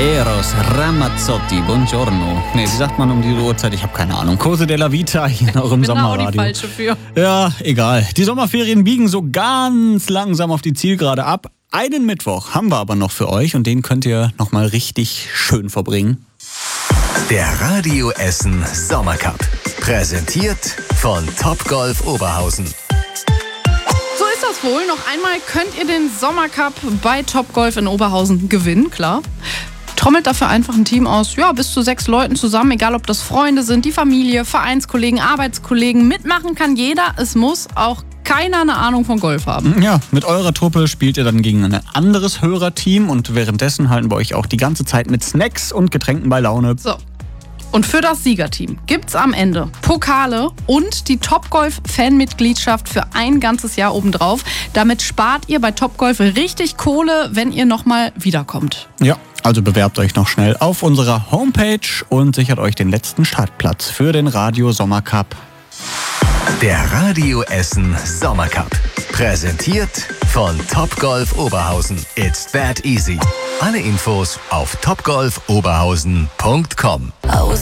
Eros Ramazzotti, buongiorno. Nee, wie sagt man um diese Uhrzeit? Ich habe keine Ahnung. Cose della Vita hier in eurem Sommerradio. Ich bin da auch die Falsche für. Ja, egal. Die Sommerferien biegen so ganz langsam auf die Zielgerade ab. Einen Mittwoch haben wir aber noch für euch und den könnt ihr nochmal richtig schön verbringen. Der Radio Essen Sommercup. Präsentiert von Topgolf Oberhausen. So ist das wohl. Noch einmal könnt ihr den Sommercup bei Topgolf in Oberhausen gewinnen, klar. Trommelt dafür einfach ein Team aus, bis zu 6 Leuten zusammen, egal ob das Freunde sind, die Familie, Vereinskollegen, Arbeitskollegen. Mitmachen kann jeder. Es muss auch keiner eine Ahnung von Golf haben. Ja, mit eurer Truppe spielt ihr dann gegen ein anderes Hörerteam und währenddessen halten wir euch auch die ganze Zeit mit Snacks und Getränken bei Laune. So. Und für das Siegerteam gibt's am Ende Pokale und die Topgolf-Fanmitgliedschaft für ein ganzes Jahr obendrauf. Damit spart ihr bei Topgolf richtig Kohle, wenn ihr nochmal wiederkommt. Ja, also bewerbt euch noch schnell auf unserer Homepage und sichert euch den letzten Startplatz für den Radio Sommercup. Der Radio Essen Sommercup. Präsentiert von Topgolf Oberhausen. It's that easy. Alle Infos auf topgolfoberhausen.com.